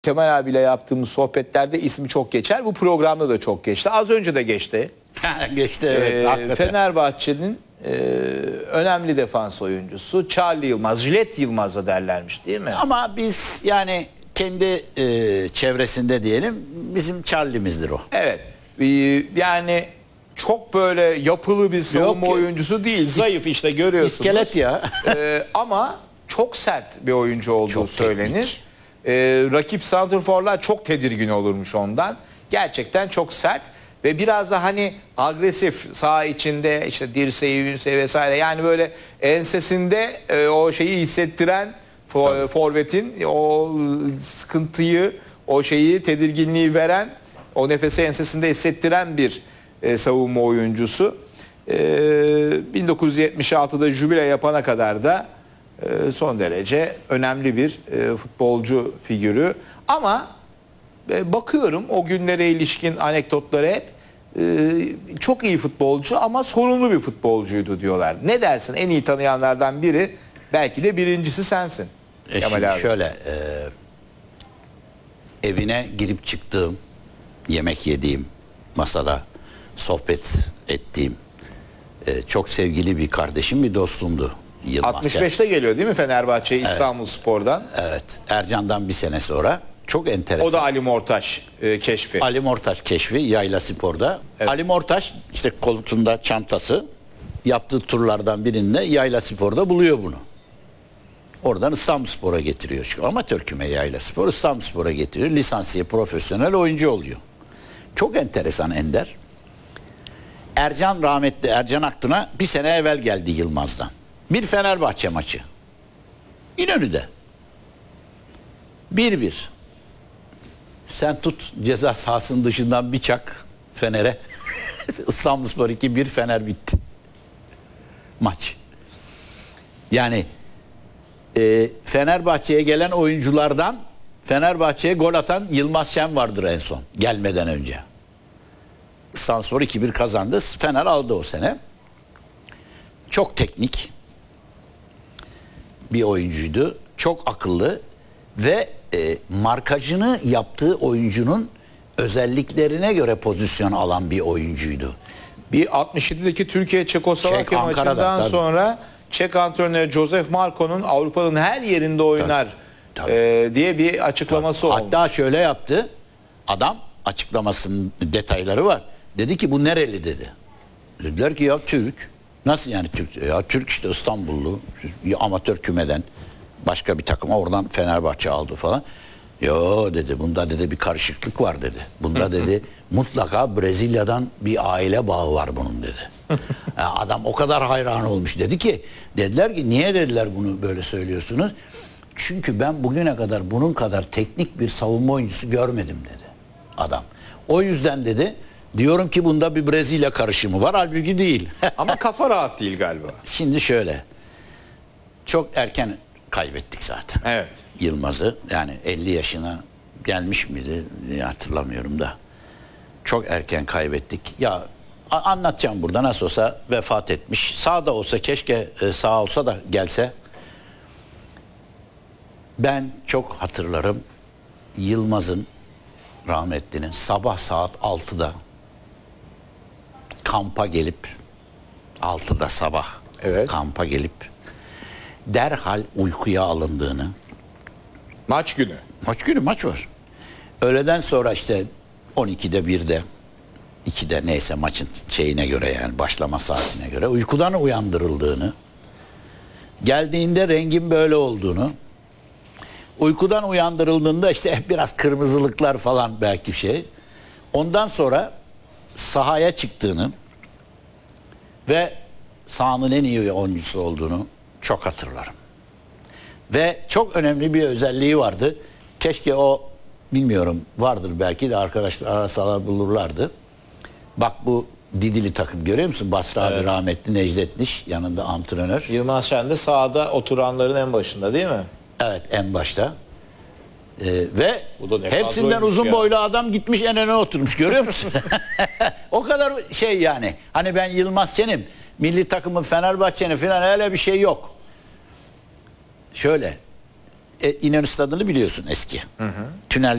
Kemal abiyle yaptığımız sohbetlerde ismi çok geçer. Bu programda da çok geçti. Az önce de geçti. Geçti evet. Hakikaten. Fenerbahçe'nin önemli defans oyuncusu Charlie Yılmaz, Jilet Yılmaz da derlermiş değil mi? Ama biz yani kendi çevresinde diyelim bizim Charlie'mizdir o. Evet. Yani çok böyle yapılı bir savunma Yok. oyuncusu değil. Zayıf işte görüyorsunuz. İskelet ya. Ama çok sert bir oyuncu olduğu Çok söylenir. Rakip santrforlar çok tedirgin olurmuş ondan. Gerçekten çok sert ve biraz da hani agresif, saha içinde işte dirseği vesaire, yani böyle ensesinde o şeyi hissettiren forvetin o sıkıntıyı, o şeyi, tedirginliği veren, o nefesi ensesinde hissettiren bir savunma oyuncusu. 1976'da jübile yapana kadar da son derece önemli bir futbolcu figürü. Ama bakıyorum o günlere ilişkin anekdotları hep çok iyi futbolcu ama sorunlu bir futbolcuydu diyorlar. Ne dersin? En iyi tanıyanlardan biri, belki de birincisi sensin. Şimdi şöyle evine girip çıktığım, yemek yediğim, masada sohbet ettiğim çok sevgili bir kardeşim, bir dostumdu. Yılmaz. 65'te geliyor değil mi Fenerbahçe, İstanbulspor'dan? Evet. Ercan'dan bir sene sonra. Çok enteresan. O da Ali Mortaş keşfi. Ali Mortaş keşfi Yayla Spor'da. Evet. Ali Mortaş işte koltuğunda çantası, yaptığı turlardan birinde Yayla Spor'da buluyor bunu. Oradan İstanbulspor'a getiriyor. Çünkü amatör küme Yayla Spor, İstanbulspor'a getiriyor. Lisansiye, profesyonel oyuncu oluyor. Çok enteresan Ender. Ercan, rahmetli Ercan Aktun'a bir sene evvel geldi Yılmaz'dan. Bir Fenerbahçe maçı. İnönü'de. 1-1. Sen tut ceza sahasının dışından bir çak Fener'e. İstanbulspor 2-1, Fener bitti. Maç. Yani Fenerbahçe'ye gelen oyunculardan Fenerbahçe'ye gol atan Yılmaz Şen vardır en son gelmeden önce. İstanbulspor 2-1 kazandı. Fener aldı o sene. Çok teknik bir oyuncuydu. Çok akıllı ve markajını yaptığı oyuncunun özelliklerine göre pozisyon alan bir oyuncuydu. Bir 67'deki Türkiye-Çekoslovakya maçından tabii. sonra Çek antrenörü Josef Marko'nun Avrupa'nın her yerinde oynar diye bir açıklaması oldu. Hatta şöyle yaptı. Adam, açıklamasının detayları var. Dedi ki bu nereli dedi. Dediler ki ya Türk. Nasıl yani Türk? Ya Türk işte, İstanbullu, amatör kümeden başka bir takıma, oradan Fenerbahçe aldı falan. Yo dedi, bunda dedi bir karışıklık var dedi. Bunda dedi mutlaka Brezilya'dan bir aile bağı var bunun dedi. Yani adam o kadar hayran olmuş, dedi ki, dediler ki niye dediler bunu böyle söylüyorsunuz? Çünkü ben bugüne kadar bunun kadar teknik bir savunma oyuncusu görmedim dedi adam. O yüzden dedi diyorum ki bunda bir Brezilya karışımı var, halbuki değil. Ama kafa rahat değil galiba. Şimdi şöyle, çok erken kaybettik zaten. Evet. Yılmaz'ı, yani 50 yaşına gelmiş miydi hatırlamıyorum da. Çok erken kaybettik. Ya anlatacağım burada, nasıl olsa vefat etmiş. Sağ da olsa, keşke sağ olsa da gelse. Ben çok hatırlarım Yılmaz'ın, rahmetlinin, sabah saat 6'da kampa gelip, 6'da sabah kampa gelip derhal uykuya alındığını. Maç günü. Maç günü maç var. Öğleden sonra işte 12'de, 1'de, 2'de neyse maçın şeyine göre, yani başlama saatine göre uykudan uyandırıldığını, geldiğinde rengin böyle olduğunu, uykudan uyandırıldığında işte biraz kırmızılıklar falan belki şey. Ondan sonra sahaya çıktığını ve sahanın en iyi oyuncusu olduğunu çok hatırlarım. Ve çok önemli bir özelliği vardı. Keşke o, bilmiyorum, vardır belki de, arkadaşlar arasalar bulurlardı. Bak bu Didili takım görüyor musun? Basra abi, rahmetli Necdet Niş yanında antrenör. Yılmaz Şen de sahada oturanların en başında değil mi? Evet, en başta. Ve hepsinden uzun ya. boylu adam gitmiş en öne oturmuş, görüyor musun? O kadar şey yani. Hani ben Yılmaz Şen'im, milli takımın Fenerbahçe'nin falan, öyle bir şey yok. Şöyle, İnönü Stadı'nı biliyorsun, eski. Tünel